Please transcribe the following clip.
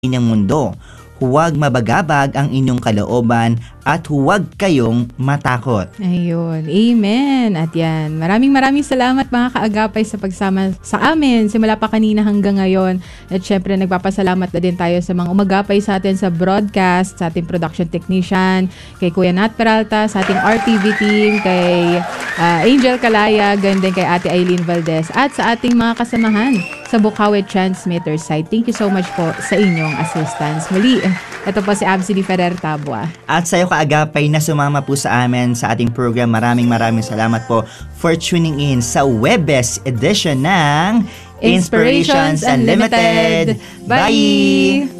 ng mundo. Huwag mabagabag ang inyong kalooban at huwag kayong matakot. Ayun. Amen. At yan. Maraming salamat mga kaagapay sa pagsama sa amin simula pa kanina hanggang ngayon. At syempre nagpapasalamat na din tayo sa mga umagapay sa atin sa broadcast, sa ating production technician, kay Kuya Nat Peralta, sa ating RTV team, kay Angel Calaya, ganyan kay Ate Eileen Valdez, at sa ating mga kasamahan sa Bukawi Transmitter site. Thank you so much po sa inyong assistance. Muli, ito po si Absidy Ferrer Tabua. At sa'yo kaagapay na sumama po sa amin sa ating program. Maraming salamat po for tuning in sa Webes edition ng Inspirations Unlimited. Bye!